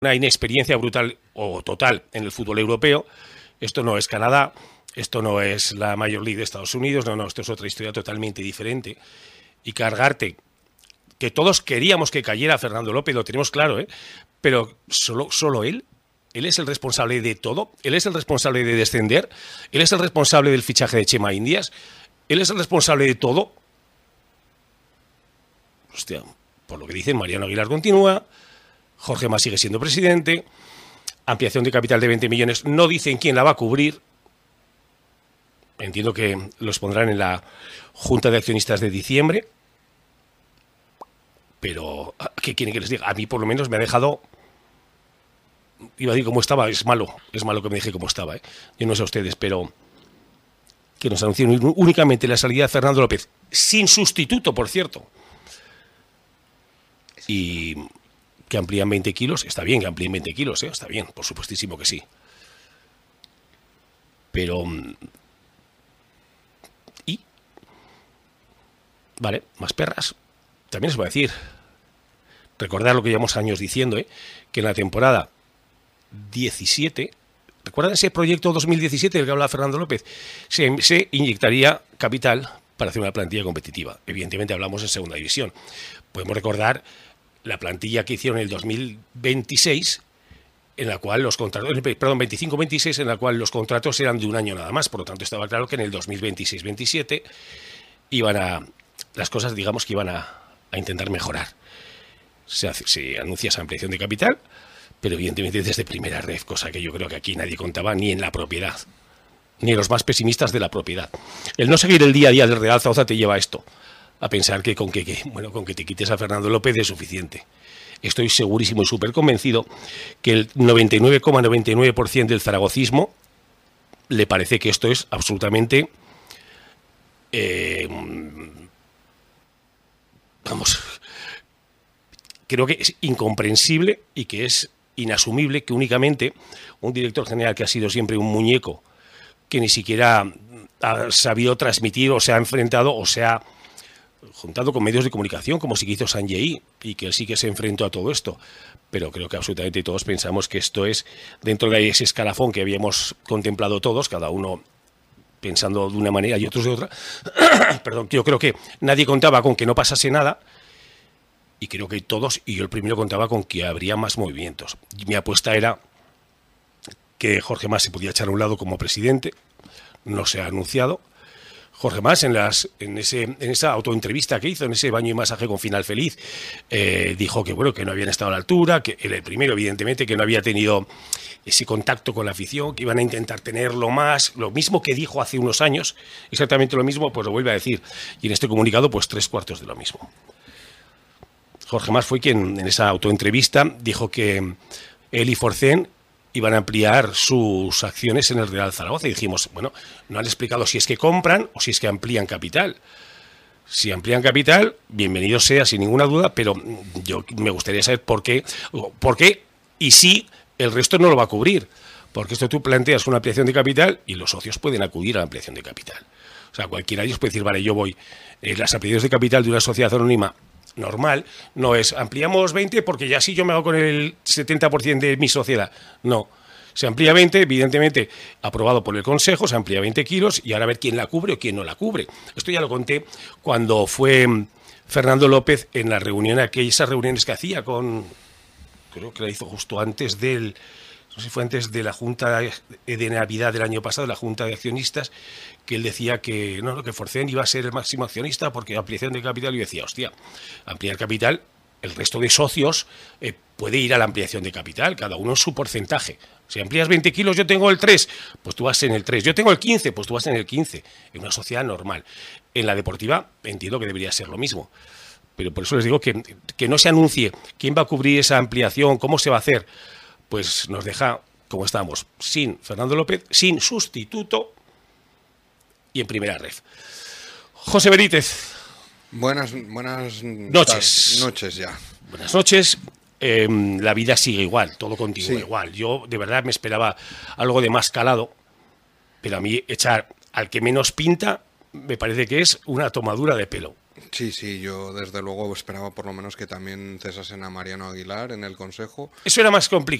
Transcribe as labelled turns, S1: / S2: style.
S1: una inexperiencia brutal o total en el fútbol europeo. Esto no es Canadá, esto no es la Major League de Estados Unidos, no, esto es otra historia totalmente diferente. Y cargarte, que todos queríamos que cayera Fernando López, lo tenemos claro, pero solo él es el responsable de todo, él es el responsable de descender, él es el responsable del fichaje de Chema Indias, él es el responsable de todo. Hostia, por lo que dicen, Mariano Aguilar continúa, Jorge Mas sigue siendo presidente, ampliación de capital de 20 millones, no dicen quién la va a cubrir. Entiendo que los pondrán en la Junta de Accionistas de diciembre, pero ¿qué quieren que les diga? A mí por lo menos me ha dejado, iba a decir cómo estaba, es malo que me deje cómo estaba, yo no sé a ustedes, pero que nos anuncien únicamente la salida de Fernando López, sin sustituto, por cierto, y que amplían 20 kilos, está bien que amplíen 20 kilos, está bien, por supuestísimo que sí. Pero... ¿y? Vale, más perras. También os voy a decir, recordad lo que llevamos años diciendo, que en la temporada 17, ¿recuerdan ese proyecto 2017 del que hablaba Fernando López? Se inyectaría capital para hacer una plantilla competitiva. Evidentemente hablamos en segunda división. Podemos recordar la plantilla que hicieron en el 2026, en la cual los contratos, perdón, 25-26, en la cual los contratos eran de un año nada más. Por lo tanto, estaba claro que en el 2026-27 las cosas, digamos, que iban a intentar mejorar. Se anuncia esa ampliación de capital, pero evidentemente desde primera red, cosa que yo creo que aquí nadie contaba ni en la propiedad, ni los más pesimistas de la propiedad. El no seguir el día a día del Real Zaragoza te lleva a esto, a pensar que con que te quites a Fernando López es suficiente. Estoy segurísimo y súper convencido que el 99,99% del zaragocismo le parece que esto es absolutamente... creo que es incomprensible y que es inasumible que únicamente un director general que ha sido siempre un muñeco, que ni siquiera ha sabido transmitir o se ha enfrentado o se ha juntado con medios de comunicación, como sí que hizo Sanjay, y que sí que se enfrentó a todo esto. Pero creo que absolutamente todos pensamos que esto es dentro de ese escalafón que habíamos contemplado todos, cada uno pensando de una manera y otros de otra. Perdón, yo creo que nadie contaba con que no pasase nada, y creo que todos, y yo el primero, contaba con que habría más movimientos. Mi apuesta era que Jorge Mas se podía echar a un lado como presidente, no se ha anunciado. Jorge Mas en esa autoentrevista que hizo, en ese baño y masaje con final feliz, dijo que bueno, que no habían estado a la altura, que era el primero, evidentemente, que no había tenido ese contacto con la afición, que iban a intentar tenerlo más, lo mismo que dijo hace unos años, exactamente lo mismo, pues lo vuelve a decir. Y en este comunicado, pues 3/4 de lo mismo. Jorge Mas fue quien en esa autoentrevista dijo que él y Forcén iban a ampliar sus acciones en el Real Zaragoza, y dijimos, bueno, no han explicado si es que compran o si es que amplían capital. Si amplían capital, bienvenido sea, sin ninguna duda, pero yo me gustaría saber por qué y si el resto no lo va a cubrir. Porque esto tú planteas una ampliación de capital y los socios pueden acudir a la ampliación de capital. O sea, cualquiera de ellos puede decir, vale, yo voy. Las ampliaciones de capital de una sociedad anónima normal no es ampliamos 20 porque ya sí yo me hago con el 70% de mi sociedad. No, se amplía 20, evidentemente aprobado por el Consejo, se amplía 20 kilos y ahora a ver quién la cubre o quién no la cubre. Esto ya lo conté cuando fue Fernando López en la reunión, esas reuniones que hacía con, creo que la hizo justo antes del, no sé si fue antes de la Junta de Navidad del año pasado, la Junta de Accionistas, que él decía que no, que Forcén iba a ser el máximo accionista porque ampliación de capital, y yo decía, hostia, ampliar capital, el resto de socios puede ir a la ampliación de capital, cada uno en su porcentaje. Si amplías 20 kilos, yo tengo el 3, pues tú vas en el 3. Yo tengo el 15, pues tú vas en el 15, en una sociedad normal. En la deportiva entiendo que debería ser lo mismo. Pero por eso les digo que no se anuncie quién va a cubrir esa ampliación, cómo se va a hacer, pues nos deja como estamos, sin Fernando López, sin sustituto y en primera red. José Benítez.
S2: Buenas
S1: noches
S2: ya.
S1: Buenas noches. La vida sigue igual, todo continúa igual. Yo de verdad me esperaba algo de más calado, pero a mí echar al que menos pinta me parece que es una tomadura de pelo.
S2: Sí, sí, yo desde luego esperaba por lo menos que también cesasen a Mariano Aguilar en el Consejo.
S1: Eso era más complicado.